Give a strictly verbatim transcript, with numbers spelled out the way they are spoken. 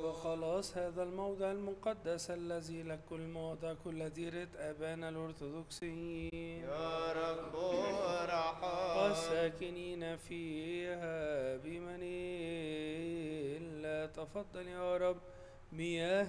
وخلاص هذا الموضع المقدس الذي لك كل موضع كل ديرة آبانا الأرثوذكسيين يا رب ارحم والساكنين فيها بمن لا تفضل يا رب مياه